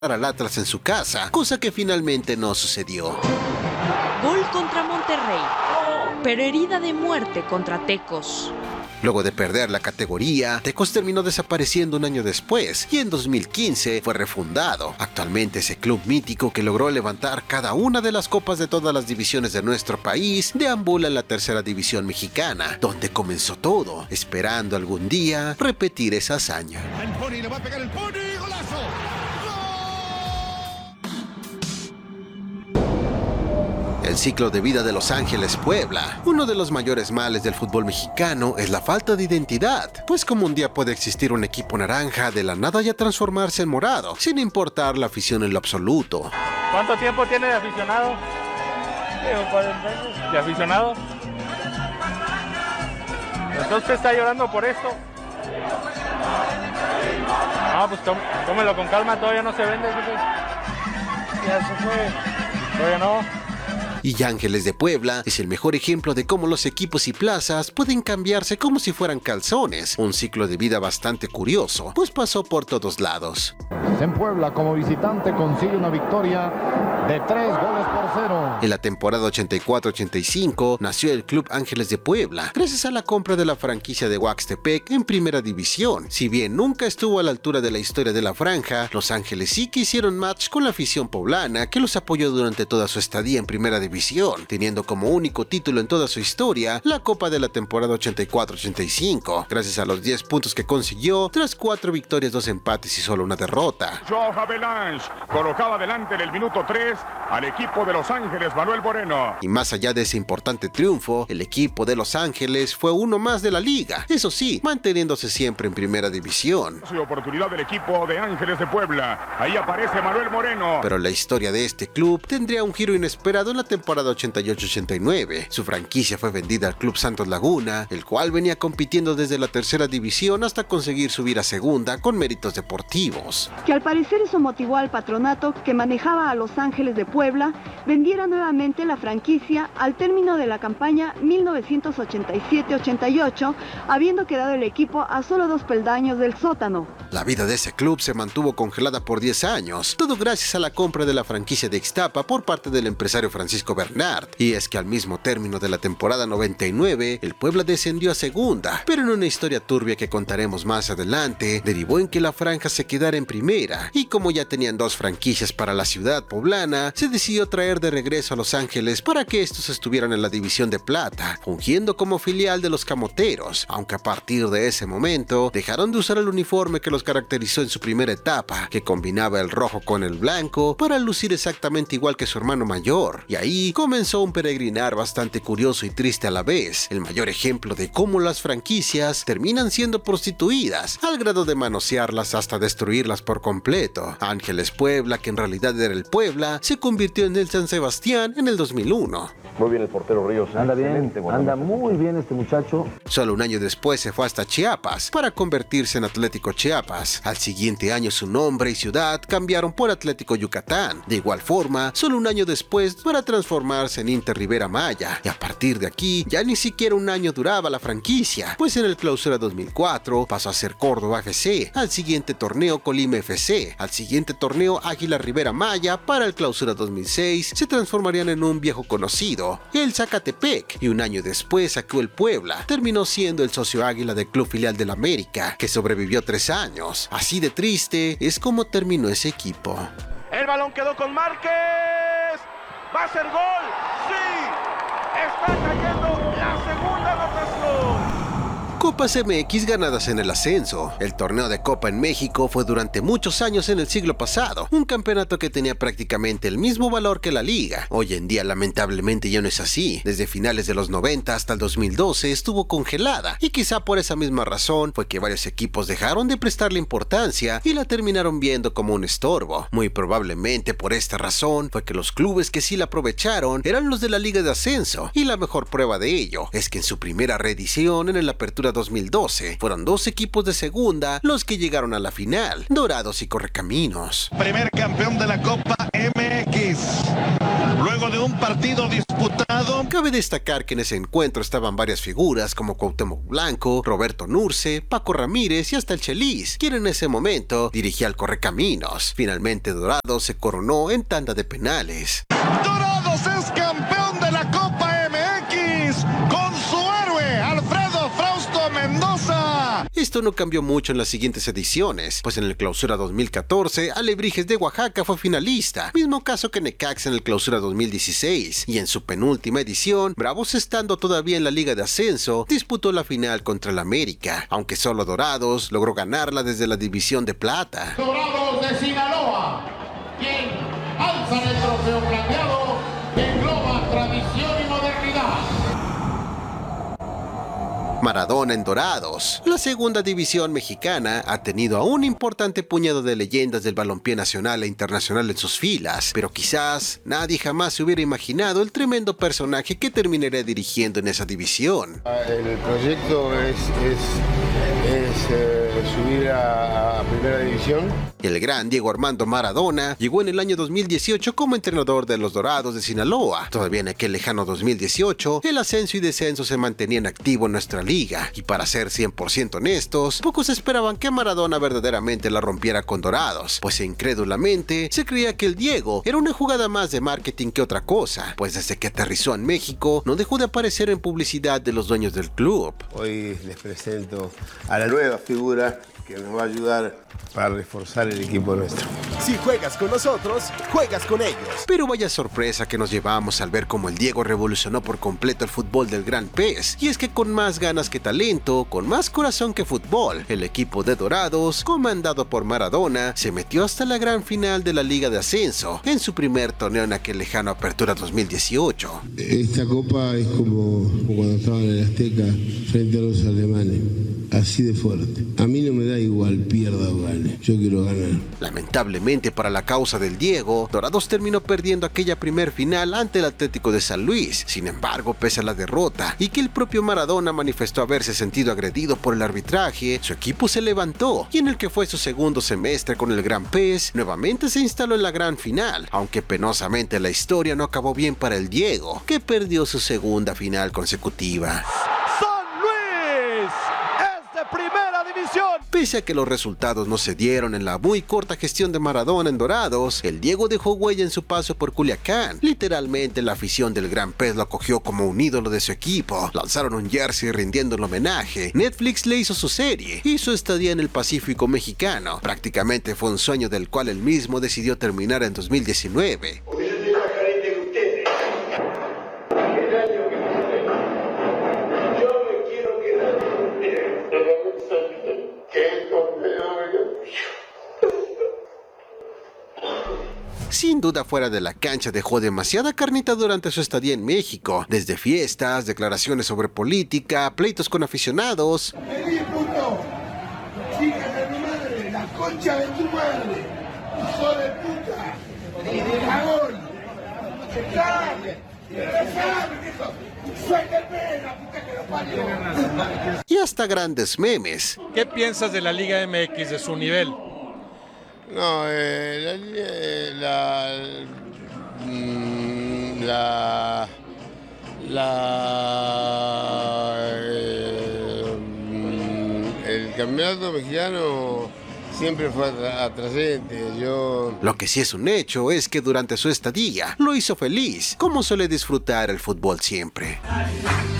al Atlas en su casa, cosa que finalmente no sucedió. Gol contra Monterrey, pero herida de muerte contra Tecos. Luego de perder la categoría, Tecos terminó desapareciendo un año después y en 2015 fue refundado. Actualmente ese club mítico que logró levantar cada una de las copas de todas las divisiones de nuestro país deambula en la tercera división mexicana, donde comenzó todo, esperando algún día repetir esa hazaña. El Pony le va a pegar el Pony, golazo. El ciclo de vida de Los Ángeles Puebla. Uno de los mayores males del fútbol mexicano es la falta de identidad, pues como un día puede existir un equipo naranja de la nada y a transformarse en morado, sin importar la afición en lo absoluto. ¿Cuánto tiempo tiene de aficionado? 40 años. ¿De aficionado? Entonces usted está llorando por esto. No, pues tómelo con calma, todavía no se vende. Ya se fue. Todavía no. Y Ángeles de Puebla es el mejor ejemplo de cómo los equipos y plazas pueden cambiarse como si fueran calzones. Un ciclo de vida bastante curioso, pues pasó por todos lados. En Puebla, como visitante, consigue una victoria de 3-0. En la temporada 84-85 nació el Club Ángeles de Puebla, gracias a la compra de la franquicia de Huaxtepec en Primera División. Si bien nunca estuvo a la altura de la historia de la franja, Los Ángeles sí que hicieron match con la afición poblana, que los apoyó durante toda su estadía en Primera División, teniendo como único título en toda su historia la Copa de la temporada 84-85, gracias a los 10 puntos que consiguió tras 4 victorias, 2 empates y solo una derrota. Joao Havelange colocaba delante en el minuto 3 al equipo de Los Ángeles Manuel Moreno. Y más allá de ese importante triunfo, el equipo de Los Ángeles fue uno más de la liga, eso sí, manteniéndose siempre en Primera División. Su oportunidad del equipo de Ángeles de Puebla, ahí aparece Manuel Moreno. Pero la historia de este club tendría un giro inesperado en la temporada 88-89. Su franquicia fue vendida al Club Santos Laguna, el cual venía compitiendo desde la tercera división hasta conseguir subir a segunda con méritos deportivos. Que al parecer eso motivó al patronato que manejaba a Los Ángeles de Puebla vendiera nuevamente la franquicia al término de la campaña 1987-88, habiendo quedado el equipo a solo 2 peldaños del sótano. La vida de ese club se mantuvo congelada por 10 años, todo gracias a la compra de la franquicia de Ixtapa por parte del empresario Francisco Bernard. Y es que al mismo término de la temporada 99, el Puebla descendió a segunda, pero en una historia turbia que contaremos más adelante, derivó en que la franja se quedara en primera, y como ya tenían 2 franquicias para la ciudad poblana, se decidió traer de regreso a Los Ángeles para que estos estuvieran en la división de plata, fungiendo como filial de los Camoteros, aunque a partir de ese momento dejaron de usar el uniforme que los caracterizó en su primera etapa, que combinaba el rojo con el blanco para lucir exactamente igual que su hermano mayor, y ahí comenzó un peregrinar bastante curioso y triste a la vez, el mayor ejemplo de cómo las franquicias terminan siendo prostituidas, al grado de manosearlas hasta destruirlas por completo. Ángeles Puebla, que en realidad era el Puebla, se convirtió en el San Sebastián en el 2001. Muy bien el portero Ríos. Anda bien, anda muy bien este muchacho. Solo un año después se fue hasta Chiapas para convertirse en Atlético Chiapas. Al siguiente año su nombre y ciudad cambiaron por Atlético Yucatán. De igual forma, solo un año después para transformarse en Inter Rivera Maya. Y a partir de aquí, ya ni siquiera un año duraba la franquicia, pues en el Clausura 2004 pasó a ser Córdoba FC, al siguiente torneo Colima FC, al siguiente torneo Águila Rivera Maya. Para el Clausura 2006 se transformarían en un viejo conocido, el Zacatepec, y un año después sacó el Puebla. Terminó siendo el socio águila del club filial del América, que sobrevivió 3 años. Así de triste es como terminó ese equipo. El balón quedó con Márquez. Va a ser gol. Sí. Está cayendo la segunda anotación. Copas MX ganadas en el ascenso. El torneo de Copa en México fue durante muchos años en el siglo pasado, un campeonato que tenía prácticamente el mismo valor que la liga. Hoy en día lamentablemente ya no es así. Desde finales de los 90 hasta el 2012 estuvo congelada, y quizá por esa misma razón fue que varios equipos dejaron de prestarle importancia y la terminaron viendo como un estorbo. Muy probablemente por esta razón fue que los clubes que sí la aprovecharon eran los de la liga de ascenso, y la mejor prueba de ello es que en su primera reedición en el Apertura 2012 fueron 2 equipos de segunda los que llegaron a la final, Dorados y Correcaminos. Primer campeón de la Copa MX. Luego de un partido disputado Maradona. Cabe destacar que en ese encuentro estaban varias figuras como Cuauhtémoc Blanco, Roberto Nurce, Paco Ramírez y hasta el Chelis, quien en ese momento dirigía al Correcaminos. Finalmente Dorados se coronó en tanda de penales. Dorados es campeón de la Copa MX con su héroe Alfredo Frausto Mendoza. Esto no cambió mucho en las siguientes ediciones, pues en el Clausura 2014, Alebrijes de Oaxaca fue finalista, mismo caso que Necaxa en el Clausura 2016, y en su penúltima edición, Bravos estando todavía en la Liga de Ascenso, disputó la final contra el América, aunque solo Dorados logró ganarla desde la División de Plata. Dorados de Sinaloa, quien alza el trofeo plateado que engloba tradición y modernidad. Maradona en Dorados. La segunda división mexicana ha tenido a un importante puñado de leyendas del balompié nacional e internacional en sus filas, pero quizás nadie jamás se hubiera imaginado el tremendo personaje que terminaría dirigiendo en esa división. El proyecto es subir a primera división. El gran Diego Armando Maradona llegó en el año 2018 como entrenador de los Dorados de Sinaloa. Todavía en aquel lejano 2018, el ascenso y descenso se mantenían activo en nuestra liga, y para ser 100% honestos, pocos esperaban que Maradona verdaderamente la rompiera con Dorados, pues incrédulamente se creía que el Diego era una jugada más de marketing que otra cosa, pues desde que aterrizó en México no dejó de aparecer en publicidad de los dueños del club. Hoy les presento a la nueva figura que nos va a ayudar para reforzar el equipo nuestro. Si juegas con nosotros, juegas con ellos. Pero vaya sorpresa que nos llevamos al ver cómo el Diego revolucionó por completo el fútbol del Gran Pez. Y es que con más ganas que talento, con más corazón que fútbol, el equipo de Dorados, comandado por Maradona, se metió hasta la gran final de la Liga de Ascenso, en su primer torneo en aquel lejano Apertura 2018. Esta copa es como cuando estaban en el Azteca frente a los alemanes, así de fuerte. A mí no me da igual pierda o gane, yo quiero ganar. Lamentablemente para la causa del Diego, Dorados terminó perdiendo aquella primer final ante el Atlético de San Luis. Sin embargo, pese a la derrota y que el propio Maradona manifestó haberse sentido agredido por el arbitraje, su equipo se levantó, y en el que fue su segundo semestre con el Gran Pez, nuevamente se instaló en la gran final, aunque penosamente la historia no acabó bien para el Diego, que perdió su segunda final consecutiva. Primera división. Pese a que los resultados no se dieron en la muy corta gestión de Maradona en Dorados, el Diego dejó huella en su paso por Culiacán. Literalmente la afición del Gran Pez lo acogió como un ídolo de su equipo. Lanzaron un jersey rindiéndole homenaje. Netflix le hizo su serie y su estadía en el Pacífico mexicano. Prácticamente fue un sueño del cual él mismo decidió terminar en 2019. Sin duda fuera de la cancha dejó demasiada carnita durante su estadía en México, desde fiestas, declaraciones sobre política, pleitos con aficionados. ¡Vení, puto! ¡Chica de mi madre! ¡La concha de tu madre! ¡Hijo de puta! ¡Y de dragón! ¡Suélteme, la puta que lo parió! Y hasta grandes memes. ¿Qué piensas de la Liga MX, de su nivel? No, el campeonato mexicano siempre fue atrayente. Lo que sí es un hecho es que durante su estadía lo hizo feliz, como suele disfrutar el fútbol siempre.